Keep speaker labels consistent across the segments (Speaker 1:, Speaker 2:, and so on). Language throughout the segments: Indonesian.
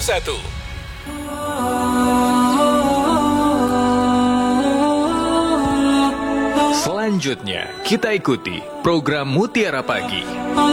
Speaker 1: Selanjutnya, kita ikuti program Mutiara Pagi.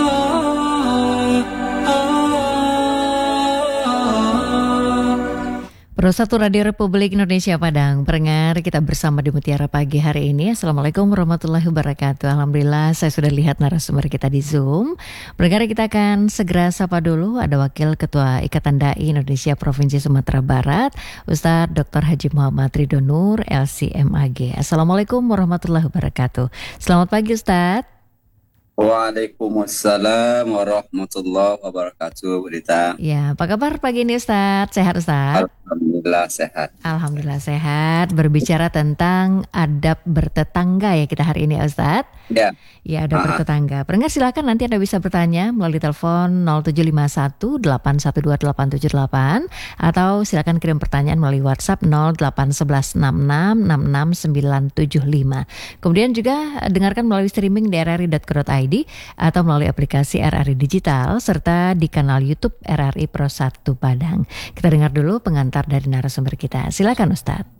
Speaker 2: Pro1 Radio Republik Indonesia Padang, pendengar, kita bersama di Mutiara Pagi hari ini. Assalamualaikum warahmatullahi wabarakatuh. Alhamdulillah saya sudah lihat narasumber kita di Zoom. Pendengar, kita akan segera sapa dulu. Ada Wakil Ketua Ikatan Dai Indonesia Provinsi Sumatera Barat, Ustadz Dr. Haji Muhammad Ridho Nur, LCMAG. Assalamualaikum warahmatullahi wabarakatuh. Selamat pagi, Ustadz.
Speaker 3: Waalaikumsalam warahmatullahi wabarakatuh, Berita.
Speaker 2: Ya, apa kabar pagi ini, Ustadz? Sehat, Ustadz?
Speaker 3: Alhamdulillah sehat.
Speaker 2: Alhamdulillah sehat. Berbicara tentang adab bertetangga ya kita hari ini, Ustadz.
Speaker 3: Ya.
Speaker 2: Ya, adab bertetangga. Pendengar silakan nanti Anda bisa bertanya melalui telepon 0751 812 878 atau silakan kirim pertanyaan melalui WhatsApp 0811 66 66 975. Kemudian juga dengarkan melalui streaming di rri.co.id atau melalui aplikasi RRI Digital serta di kanal YouTube RRI Pro1 Padang. Kita dengar dulu pengantar dari narasumber kita. Silakan, Ustadz.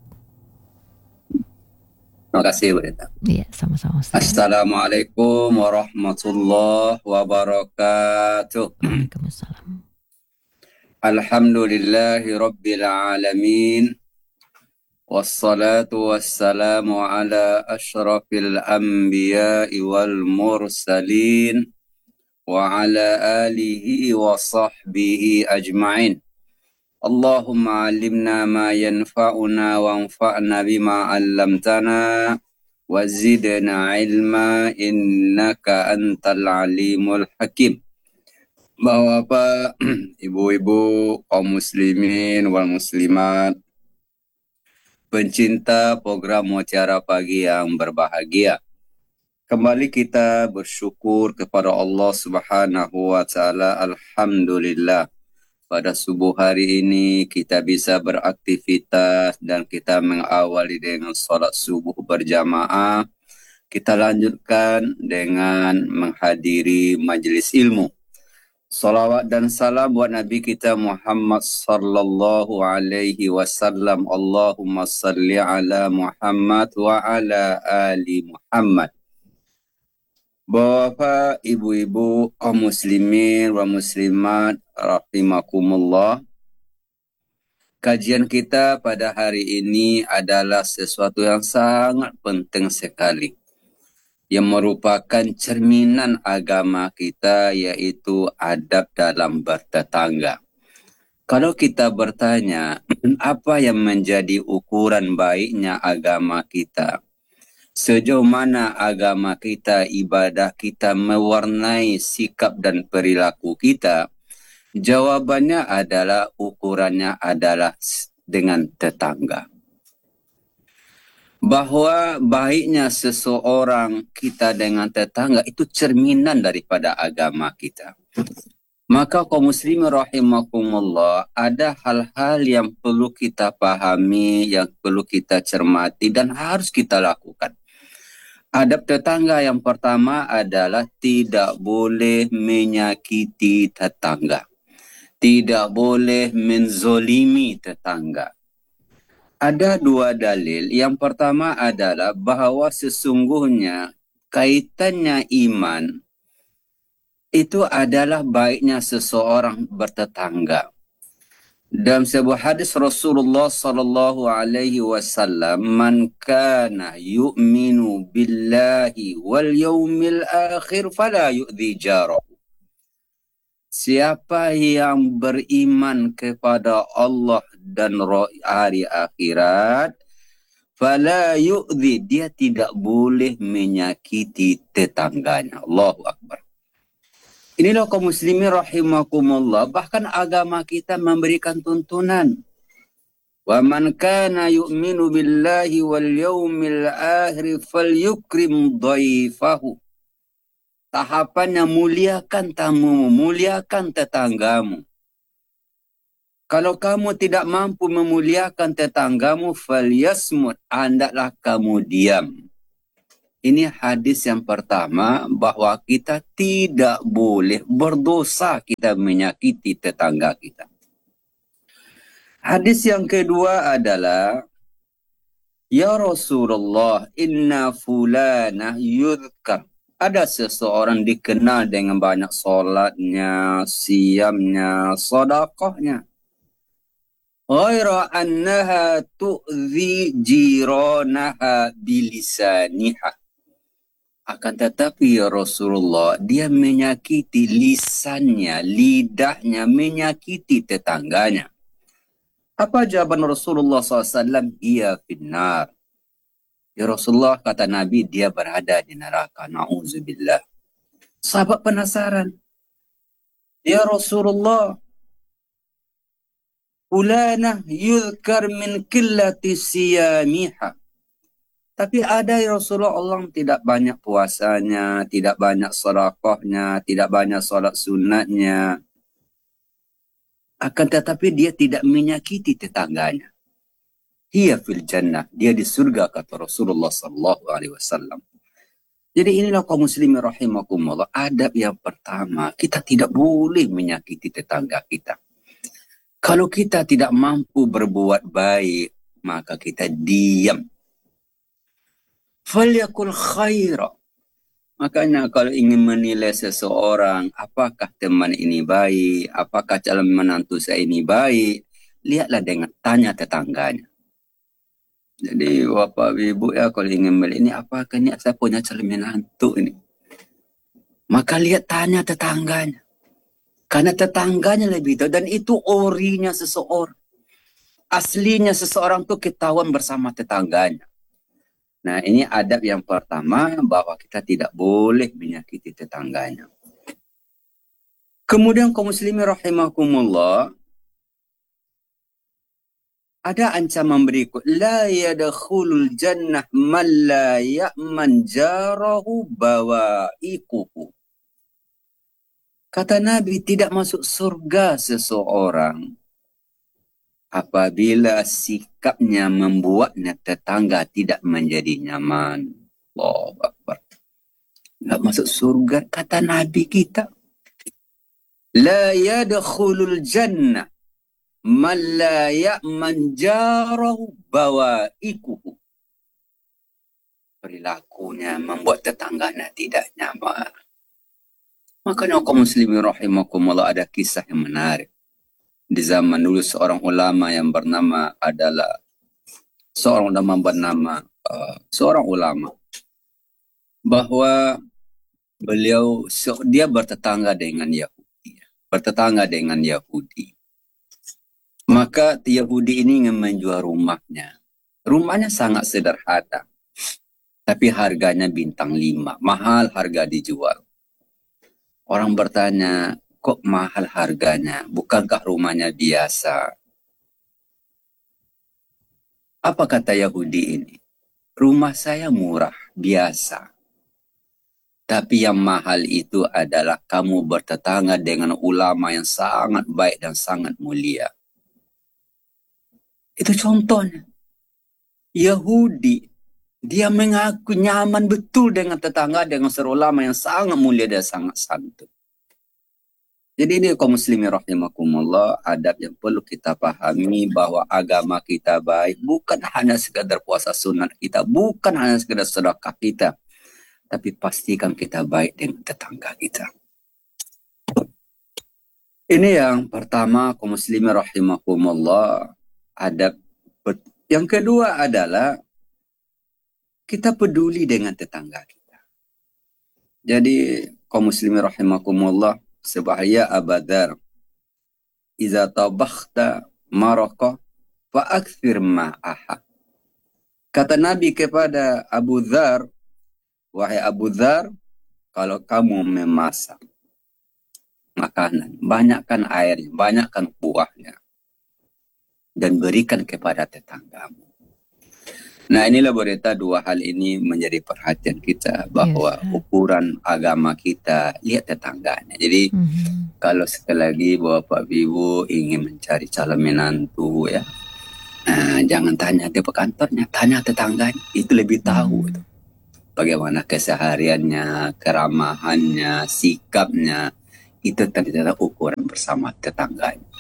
Speaker 3: Terima kasih, Berita.
Speaker 2: Iya, sama-sama, Ustadz.
Speaker 3: Assalamualaikum warahmatullahi wabarakatuh.
Speaker 2: Waalaikumsalam.
Speaker 3: Alhamdulillahi rabbil alamin. Wassalatu wassalamu ala ashrafil anbiya'i wal mursalin wa ala alihi wa sahbihi ajma'in. Allahumma alimna ma yanfa'una wa anfa'na bima 'allamtana wa zidna ilma innaka antal alimul hakim. Bapak, ibu-ibu, kaum muslimin wal muslimat, pencinta program Mutiara Pagi yang berbahagia. Kembali kita bersyukur kepada Allah Subhanahu wa taala. Alhamdulillah. Pada subuh hari ini kita bisa beraktivitas dan kita mengawali dengan sholat subuh berjamaah. Kita lanjutkan dengan menghadiri majelis ilmu. Salawat dan salam buat Nabi kita Muhammad sallallahu alaihi wasallam. Allahumma salli ala Muhammad wa ala ali Muhammad. Bapak, ibu-ibu, kaum muslimin wa muslimat, rahimakumullah. Kajian kita pada hari ini adalah sesuatu yang sangat penting sekali, yang merupakan cerminan agama kita, yaitu adab dalam bertetangga. Kalau kita bertanya, apa yang menjadi ukuran baiknya agama kita? Sejauh mana agama kita, ibadah kita mewarnai sikap dan perilaku kita? Jawabannya adalah ukurannya adalah dengan tetangga. Bahwa baiknya seseorang kita dengan tetangga itu cerminan daripada agama kita. Maka kaum muslimin rahimakumullah, ada hal-hal yang perlu kita pahami, yang perlu kita cermati dan harus kita lakukan. Adab tetangga yang pertama adalah tidak boleh menyakiti tetangga. Tidak boleh menzolimi tetangga. Ada dua dalil. Yang pertama adalah bahwa sesungguhnya kaitannya iman itu adalah baiknya seseorang bertetangga. Dalam sebuah hadis Rasulullah sallallahu alaihi wasallam, "Man kana yu'minu billahi wal yawmil akhir fala yu'dhi jarahu." Siapa yang beriman kepada Allah dan hari akhirat, fala yu'dhi, dia tidak boleh menyakiti tetangganya. Allahu Akbar. Inilah kaum muslimin rahimakumullah, bahkan agama kita memberikan tuntunan. Wa man kana yu'minu billahi wal yawmil akhir falyukrim dhaifahu. Tahapannya muliakan tamumu, muliakan tetanggamu. Kalau kamu tidak mampu memuliakan tetanggamu, falyasmut, hendaklah kamu diam. Ini hadis yang pertama, bahwa kita tidak boleh berdosa kita menyakiti tetangga kita. Hadis yang kedua adalah, Ya Rasulullah, inna fulana yudhkar. Ada seseorang dikenal dengan banyak solatnya, siamnya, sedekahnya. Ghaira annaha tu'zi jiranaha bilisaniha. Akan tetapi ya Rasulullah, dia menyakiti lisannya, lidahnya, menyakiti tetangganya. Apa jawaban Rasulullah SAW? Ia finnar. Ya Rasulullah, kata Nabi, dia berada di neraka. Na'udzubillah. Sahabat penasaran. Ya Rasulullah, fulana yudhkar min qillati siyamiha. Tapi ada ya Rasulullah, Allah tidak banyak puasanya, tidak banyak sedekahnya, tidak banyak solat sunatnya. Akan tetapi dia tidak menyakiti tetangganya. Hiya fil jannah, dia di surga, kata Rasulullah sallallahu alaihi wasallam. Jadi inilah kaum muslimin rahimakumullah, adab yang pertama, kita tidak boleh menyakiti tetangga kita. Kalau kita tidak mampu berbuat baik, maka kita diam. Falyakul khaira. Makanya kalau ingin menilai seseorang, apakah teman ini baik, apakah calon menantu saya ini baik, lihatlah dengan tanya tetangganya. Jadi bapak ibu ya, kalau ingin melihat ini apakah ni saya punya calon menantu ini, maka lihat tanya tetangganya. Karena tetangganya lebih tahu, dan itu orinya seseorang. Aslinya seseorang itu ketahuan bersama tetangganya. Nah, ini adab yang pertama, bahwa kita tidak boleh menyakiti tetangganya. Kemudian kaum muslimin rahimakumullah, ada ancaman berikut. La yadkhulul jannah man la ya'man jarahu bawa'iquhu. Kata Nabi, tidak masuk surga seseorang apabila sikapnya membuatnya tetangga tidak menjadi nyaman. Allahu Akbar. Tidak masuk surga, kata Nabi kita. La yadkhulul jannah man la ya'man jarahu bawa'iquhu. Perilakunya membuat tetangganya tidak nyaman. Makanya kaum muslimin rahimakumullah, ada kisah yang menarik. Di zaman dulu seorang ulama yang bernama seorang ulama, bahwa dia bertetangga dengan Yahudi. Maka Yahudi ini ingin menjual rumahnya. Rumahnya sangat sederhana, tapi harganya bintang 5. Mahal harga dijual. Orang bertanya, kok mahal harganya? Bukankah rumahnya biasa? Apa kata Yahudi ini? Rumah saya murah, biasa. Tapi yang mahal itu adalah kamu bertetangga dengan ulama yang sangat baik dan sangat mulia. Itu contohnya. Yahudi, dia mengaku nyaman betul dengan tetangga, dengan seorang ulama yang sangat mulia dan sangat santun. Jadi ini kaum muslimin rahimakumullah, adab yang perlu kita pahami, bahwa agama kita baik bukan hanya sekadar puasa sunat kita, bukan hanya sekadar sedekah kita, tapi pastikan kita baik dengan tetangga kita. Ini yang pertama, kaum muslimin rahimakumullah, adab. Yang kedua adalah kita peduli dengan tetangga kita. Jadi kaum muslimin rahimakumullah, sebahaya Abu Dzar, iza tabakhta maraqah fa akthir ma'aha. Kata Nabi kepada Abu Dzar, wahai Abu Dzar, kalau kamu memasak makanan, banyakkan airnya, banyakkan kuahnya, dan berikan kepada tetanggamu. Nah, inilah berita dua hal ini menjadi perhatian kita, bahwa ukuran agama kita, lihat tetangganya. Jadi kalau sekali lagi bapak ibu ingin mencari calon menantu ya, jangan tanya di kantornya, tanya tetangganya, itu lebih tahu itu. Bagaimana kesehariannya, keramahannya, sikapnya, itu ternyata ukuran bersama tetangganya.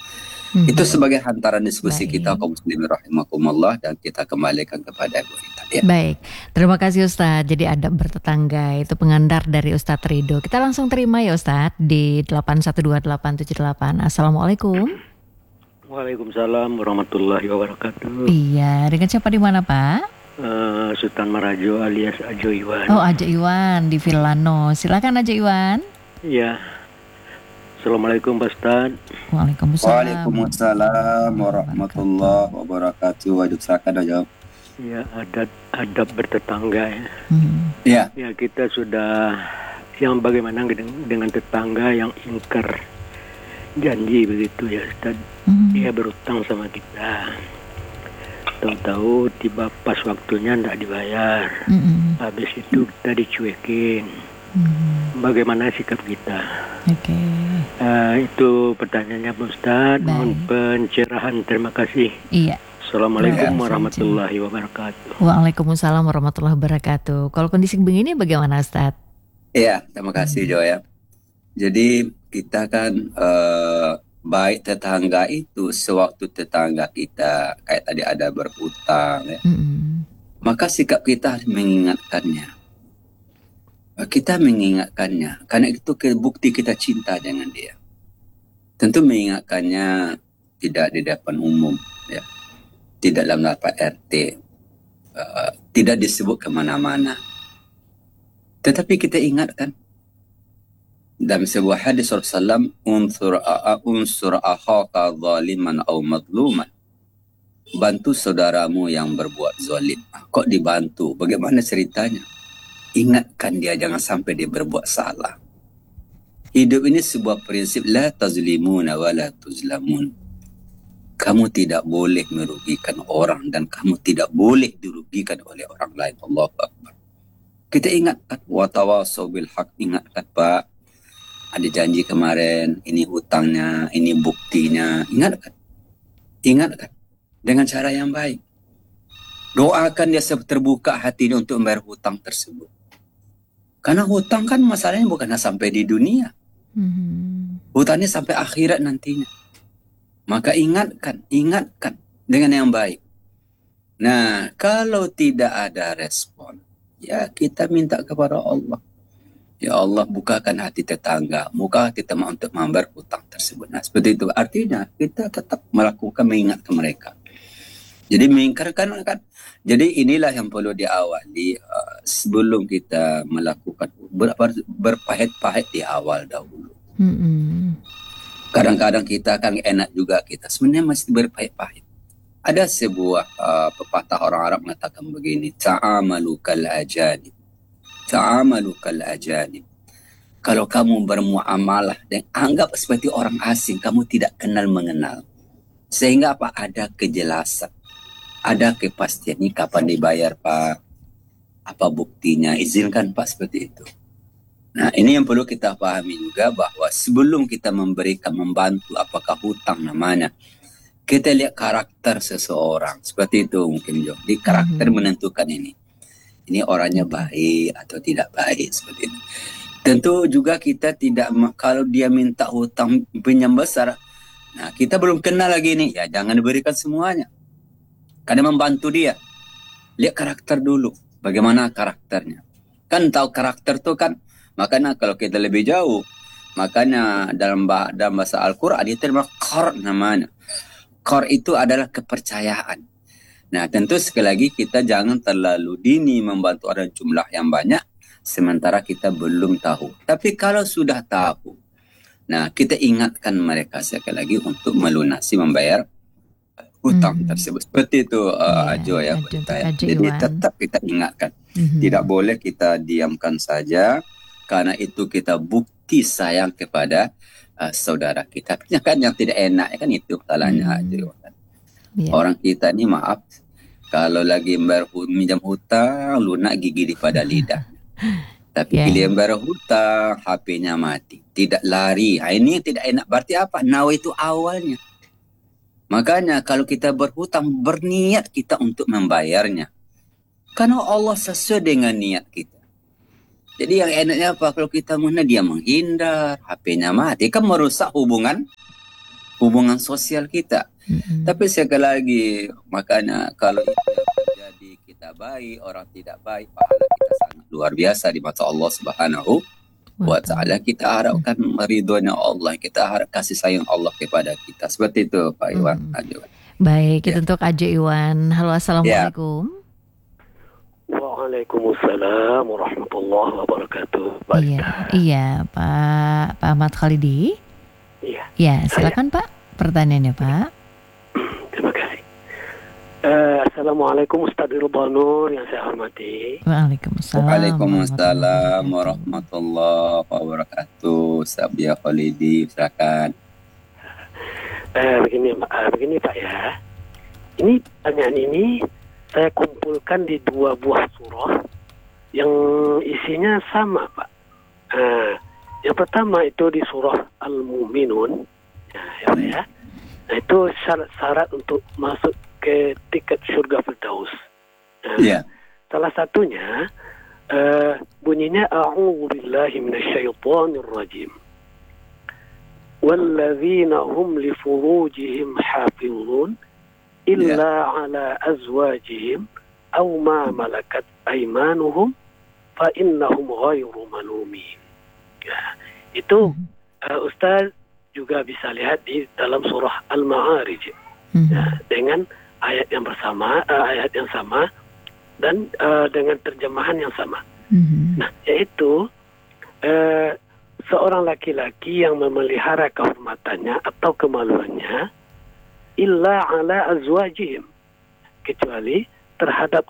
Speaker 3: Itu sebagai hantaran diskusi
Speaker 2: Baik.
Speaker 3: kita kaum muslimin rahimakumullah, dan kita kembalikan kepada Bu Rita. Ya.
Speaker 2: Baik, terima kasih Ustadz. Jadi adab bertetangga itu pengandar dari Ustadz Ridho. Kita langsung terima ya Ustadz di 8128878. Assalamualaikum.
Speaker 4: Waalaikumsalam warahmatullahi wabarakatuh.
Speaker 2: Iya, dengan siapa di mana Pak?
Speaker 4: Sultan Marajo alias Ajo Iwan.
Speaker 2: Oh, Aja Iwan di Villano. Silakan Aja Iwan.
Speaker 4: Iya. Assalamualaikum Pak Ustaz.
Speaker 2: Waalaikumsalam.
Speaker 3: Waalaikumsalam warahmatullahi wabarakatuh. Wajib silakan aja.
Speaker 4: Ya, adab bertetangga ya.
Speaker 3: Ya.
Speaker 4: Ya, kita sudah yang bagaimana dengan tetangga yang ingkar janji begitu ya Ustaz. Dia berutang sama kita. Tahu-tahu tiba pas waktunya tidak dibayar. Habis itu kita dicuekin. Bagaimana sikap kita?
Speaker 2: Oke.
Speaker 4: Itu pertanyaannya Pak Ustadz. Mohon pencerahan. Terima kasih.
Speaker 2: Iya.
Speaker 4: Assalamualaikum warahmatullahi wabarakatuh.
Speaker 2: Waalaikumsalam warahmatullahi wabarakatuh. Kalau kondisi begini bagaimana Ustadz?
Speaker 3: Iya, terima kasih Jo ya. Jadi kita kan baik tetangga itu sewaktu tetangga kita kayak tadi ada berhutang ya. Maka sikap kita harus mengingatkannya. Kita mengingatkannya karena itu bukti kita cinta dengan dia. Tentu mengingatkannya tidak di depan umum ya. Tidak dalam rapat RT, tidak disebut kemana-mana. Tetapi kita ingatkan dalam sebuah hadis Rasulullah SAW, unsur akhaka zaliman aw madluman. Bantu saudaramu yang berbuat zalim. Kok dibantu? Bagaimana ceritanya? Ingatkan dia jangan sampai dia berbuat salah. Hidup ini sebuah prinsip la tazlimuna wa la tuzlamun. Kamu tidak boleh merugikan orang dan kamu tidak boleh dirugikan oleh orang lain. Allahu Akbar. Kita ingatkan wa tawassaw bil haq, ingatkan Pak. Ada janji kemarin, ini hutangnya, ini buktinya. Ingatkan. Ingatkan dengan cara yang baik. Doakan dia terbuka hatinya untuk membayar hutang tersebut. Karena hutang kan masalahnya bukan sampai di dunia. Hutangnya sampai akhirat nantinya. Maka ingatkan dengan yang baik. Nah, kalau tidak ada respon, ya kita minta kepada Allah. Ya Allah, bukakan hati tetangga, buka hati teman untuk membayar hutang tersebut. Nah, seperti itu. Artinya kita tetap melakukan mengingatkan mereka. Jadi mengingkarkan kan. Jadi inilah yang perlu diawali sebelum kita melakukan berpahit-pahit di awal dahulu. Kadang-kadang kita kan enak juga kita sebenarnya masih berpahit-pahit. Ada sebuah pepatah orang Arab mengatakan begini, ta'amalu kal ajanib. Ta'amalu kal ajanib. Kalau kamu bermuamalah dan anggap seperti orang asing, kamu tidak kenal mengenal. Sehingga apa? Ada kejelasan. Ada kepastian ini kapan dibayar Pak, apa buktinya, izinkan Pak, seperti itu. Nah ini yang perlu kita pahami juga bahwa sebelum kita membantu apakah hutang namanya, kita lihat karakter seseorang, seperti itu mungkin Jo. Di karakter menentukan ini orangnya baik atau tidak baik, seperti itu. Tentu juga kita tidak, kalau dia minta hutang pinjam besar, nah kita belum kenal lagi nih, ya jangan diberikan semuanya. Karena membantu dia. Lihat karakter dulu. Bagaimana karakternya. Kan tahu karakter tuh kan. Makanya kalau kita lebih jauh. Makanya dalam bahasa Al-Quran itu adalah qar namanya. Qar itu adalah kepercayaan. Nah tentu sekali lagi kita jangan terlalu dini membantu orang jumlah yang banyak. Sementara kita belum tahu. Tapi kalau sudah tahu. Nah kita ingatkan mereka sekali lagi untuk melunasi membayar hutang tersebut. Seperti itu Ajo ya. Jadi tetap kita ingatkan. Tidak boleh kita diamkan saja. Karena itu kita bukti sayang kepada saudara kita. Kan yang tidak enak kan itu salahnya Ajo. Orang kita ni maaf. Kalau lagi minjam hutang, lunak gigi pada lidah. Tapi bila bayar hutang, HP-nya mati. Tidak lari. Ini tidak enak. Berarti apa? Nawa itu awalnya. Makanya kalau kita berhutang, berniat kita untuk membayarnya. Karena Allah sesuai dengan niat kita. Jadi yang enaknya apa? Kalau kita dia menghindar, HP-nya mati, kan merusak hubungan hubungan sosial kita. Tapi sekali lagi, makanya kalau itu yang terjadi, kita baik, orang tidak baik, pahala kita sangat luar biasa di mata Allah Subhanahu wa Ta'ala. Kita harapkan ridhonya Allah, kita harap kasih sayang Allah kepada kita. Seperti itu Pak Iwan.
Speaker 2: Baik, itu untuk Ajo Iwan. Halo, assalamualaikum.
Speaker 4: Waalaikumsalam warahmatullahi wabarakatuh.
Speaker 2: Iya, Pak Ahmad Khalidi.
Speaker 4: Iya.
Speaker 2: Ya, silakan Pak. Pertanyaannya Pak.
Speaker 4: Terima kasih. Assalamualaikum Ustaz Ridwanur yang saya hormati.
Speaker 2: Waalaikumsalam.
Speaker 3: Waalaikumsalam warahmatullahi wabarakatuh. Sabia Khalidi, silakan.
Speaker 4: Begini Pak ya. Ini pertanyaan ini saya kumpulkan di 2 buah surah yang isinya sama Pak. Yang pertama itu di surah Al-Mu'minun, ya. Nah, itu syarat-syarat untuk masuk ke tiket surga Firdaus. Salah satunya bunyinya a'udzubillahi minasyaitonir rajim. وَالَّذِينَ هُمْ لِفُرُوجِهِمْ حَافِظُونَ إِلَّا عَلَى أَزْوَاجِهِمْ أَوْ مَا مَلَكَتْ أَيْمَانُهُمْ فَإِنَّهُمْ غَيْرُ مَلُومِينَ. Ya, itu Ustaz juga bisa lihat di dalam surah Al-Ma'arij, ya, dengan ayat yang sama dan dengan terjemahan yang sama. Nah, yaitu seorang laki-laki yang memelihara kehormatannya atau kemaluannya illa ala azwajihim, kecuali terhadap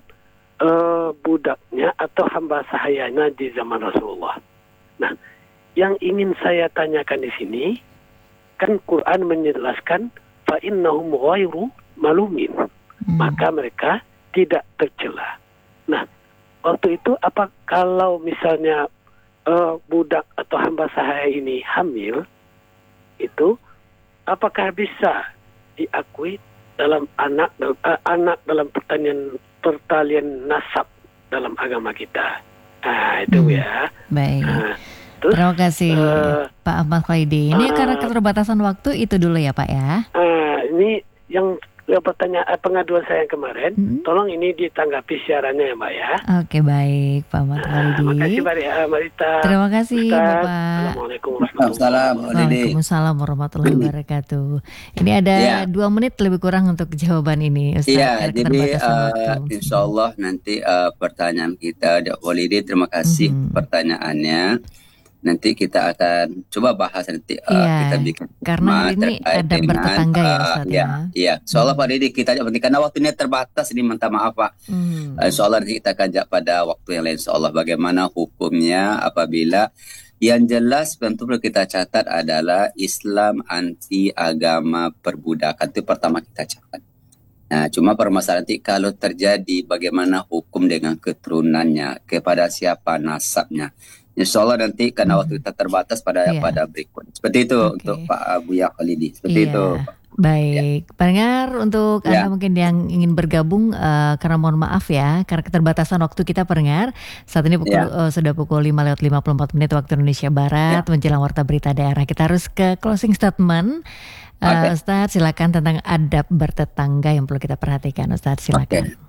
Speaker 4: budaknya atau hamba sahayanya di zaman Rasulullah. Nah, yang ingin saya tanyakan di sini, kan Quran menjelaskan fa innahum ghairu malumin, maka mereka tidak tercela. Nah, waktu itu apa kalau misalnya budak atau hamba sahaya ini hamil, itu apakah bisa diakui dalam anak dalam pertalian nasab dalam agama kita? Itu ya.
Speaker 2: Baik.
Speaker 4: Terus,
Speaker 2: terima kasih Pak Ahmad Khalidi. Ini karena keterbatasan waktu itu dulu ya Pak ya.
Speaker 4: Ini yang pengaduan saya yang kemarin, tolong ini ditanggapi siarannya ya Mbak ya.
Speaker 2: Oke, baik Pak Ahmad Khalidi.
Speaker 4: Terima kasih Mbak Rita.
Speaker 2: Terima kasih Bapak.
Speaker 4: Assalamualaikum
Speaker 2: warahmatullahi wabarakatuh. Ini ada 2 menit lebih kurang untuk jawaban ini Ustaz.
Speaker 3: Iya, jadi insya Allah nanti pertanyaan kita Dok Khalidi, terima kasih pertanyaannya. Nanti kita akan coba bahas nanti kita bikin
Speaker 2: karena ini ada bertetangga ya Ustaz ya.
Speaker 3: Iya, soalnya Pak Didi kita ajak penting karena waktunya terbatas, ini minta maaf Pak. Insyaallah nanti kita akan ajak pada waktu yang lain insyaallah bagaimana hukumnya apabila yang jelas tentu perlu kita catat adalah Islam anti agama perbudakan, itu pertama kita catat. Nah, cuma permasalahan nanti kalau terjadi bagaimana hukum dengan keturunannya, kepada siapa nasabnya. Insyaallah nanti karena waktu kita terbatas pada berikut. Seperti itu untuk Pak Buya Khalidi. Seperti itu.
Speaker 2: Baik, pendengar untuk Anda mungkin yang ingin bergabung karena mohon maaf ya karena keterbatasan waktu kita pendengar. Saat ini sudah pukul 5:54 waktu Indonesia Barat menjelang warta berita daerah. Kita harus ke closing statement. Ustaz silakan tentang adab bertetangga yang perlu kita perhatikan. Ustaz silakan.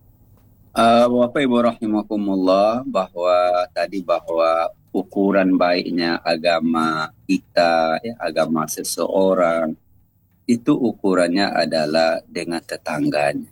Speaker 3: Bapak Ibu rahimakumullah, bahwa ukuran baiknya agama kita, agama seseorang itu ukurannya adalah dengan tetangganya.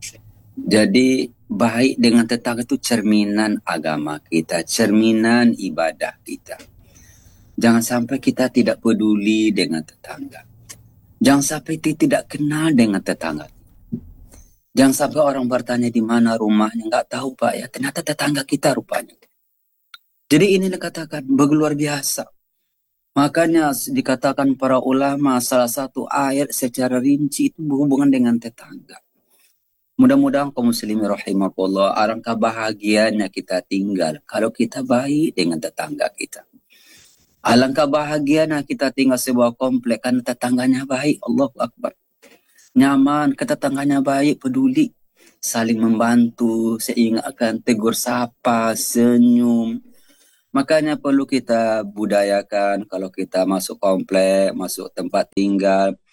Speaker 3: Jadi baik dengan tetangga itu cerminan agama kita, cerminan ibadah kita. Jangan sampai kita tidak peduli dengan tetangga. Jangan sampai kita tidak kenal dengan tetangga. Jangan sampai orang bertanya di mana rumahnya, nggak tahu Pak ya, ternyata tetangga kita rupanya. Jadi ini dikatakan luar biasa. Makanya dikatakan para ulama salah satu ayat secara rinci itu berhubungan dengan tetangga. Mudah-mudahan kaum muslimin rahimakumullah, alangkah bahagianya kita tinggal kalau kita baik dengan tetangga kita. Alangkah bahagianya kita tinggal sebuah komplek karena tetangganya baik. Allahu Akbar. Nyaman, ketetangganya baik, peduli, saling membantu, seingatkan, tegur sapa, senyum. Makanya perlu kita budayakan kalau kita masuk komplek, masuk tempat tinggal,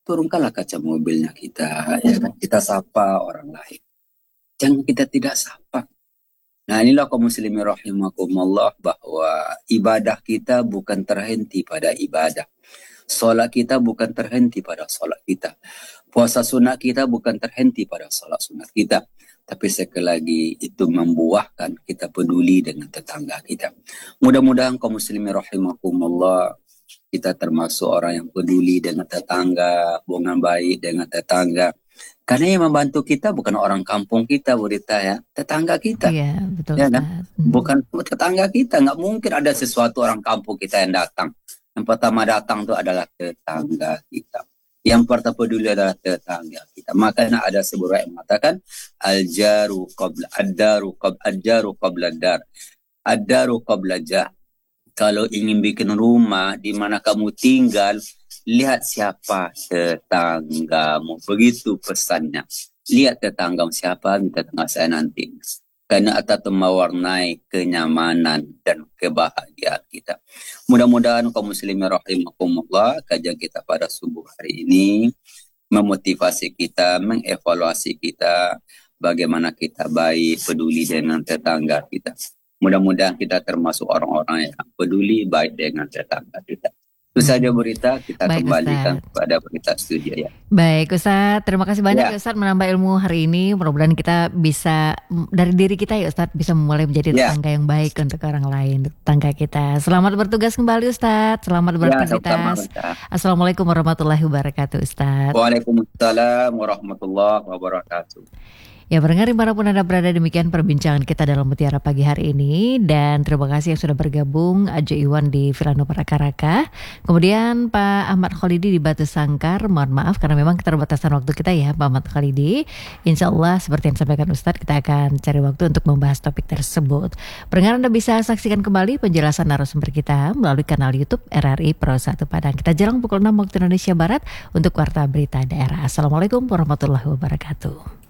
Speaker 3: turunkanlah kaca mobilnya kita, ya kan? Kita sapa orang lain. Jangan kita tidak sapa. Nah, inilah kaum muslimin rahimakumullah, bahwa ibadah kita bukan terhenti pada ibadah. Solat kita bukan terhenti pada solat kita. Puasa sunat kita bukan terhenti pada solat sunat kita. Tapi sekali lagi itu membuahkan kita peduli dengan tetangga kita. Mudah-mudahan kaum muslimin rahimakumullah, kita termasuk orang yang peduli dengan tetangga, hubungan baik dengan tetangga. Karena yang membantu kita bukan orang kampung kita, Burita, ya, tetangga kita.
Speaker 2: Iya, betul.
Speaker 3: Ya kan? Bukan tetangga kita. Nggak mungkin ada sesuatu orang kampung kita yang datang. Yang pertama datang itu adalah tetangga kita. Yang pertama peduli adalah tetangga kita. Makanya ada sebuah yang mengatakan al-jaru qabla ad-daru qabla ad-dar. Ad-daru qabla jah. Kalau ingin bikin rumah di mana kamu tinggal, lihat siapa tetanggamu. Begitu pesannya. Lihat tetanggamu siapa, tetangga saya nanti. Karena akan mewarnai kenyamanan dan kebahagiaan kita. Mudah-mudahan kaum muslimin rahimakumullah, kajian kita pada subuh hari ini memotivasi kita, mengevaluasi kita, bagaimana kita baik, peduli dengan tetangga kita. Mudah-mudahan kita termasuk orang-orang yang peduli baik dengan tetangga kita. Itu saja berita, kita
Speaker 2: Baik,
Speaker 3: kembalikan
Speaker 2: Ustaz.
Speaker 3: kepada berita studio ya.
Speaker 2: Baik Ustadz, terima kasih banyak ya Ustadz menambah ilmu hari ini. Mudah-mudahan kita bisa dari diri kita ya Ustadz bisa mulai menjadi tetangga yang baik untuk orang lain, tetangga kita. Selamat bertugas kembali Ustadz, selamat beraktivitas. Assalamualaikum warahmatullahi wabarakatuh Ustadz.
Speaker 3: Waalaikumsalam warahmatullahi wabarakatuh.
Speaker 2: Ya, pendengar dimanapun Anda berada, demikian perbincangan kita dalam Mutiara Pagi hari ini. Dan terima kasih yang sudah bergabung, Ajo Iwan di Vilano Parakaraka, kemudian Pak Ahmad Khalidi di Batu Sangkar. Mohon maaf karena memang keterbatasan waktu kita ya Pak Ahmad Khalidi. Insya Allah seperti yang disampaikan Ustadz, kita akan cari waktu untuk membahas topik tersebut. Pendengar, Anda bisa saksikan kembali penjelasan narasumber kita melalui kanal YouTube RRI Pro 1 Padang. Kita jelang pukul 6 waktu Indonesia Barat untuk Warta Berita Daerah. Assalamualaikum warahmatullahi wabarakatuh.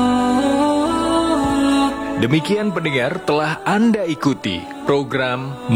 Speaker 1: Demikian pendengar, telah Anda ikuti program